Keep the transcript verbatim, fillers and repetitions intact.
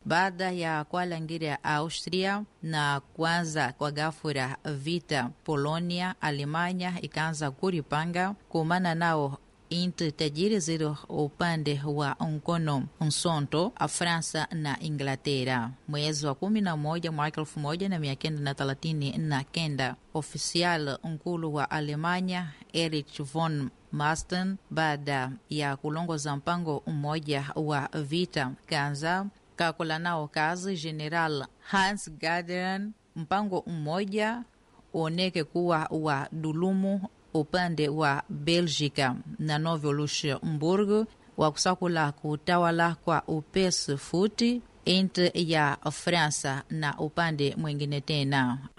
baada ya kualangira Austria na kuanza kwa gafura vita Polonia, Alemanya ikaanza kuripanga kumana nao inti tajiri ziro upande wa mkono msonto a Fransa na Inglaterra. Mwezi wa kumi na moja mwaka elfu moja na mia kenda na thelathini na kenda ofisial nkulu wa Alemanya Erich von Masten, baada ya kulongoza mpango mmoja wa vita kanza kakola nao kazi General Hans Guderian, mpango mmoja uoneke kuwa wa dulumu upande wa Belgica na Novo Luxemburgo wa kusakula kutawala kwa upesi futi inti ya Fransa na upande mwingine tena.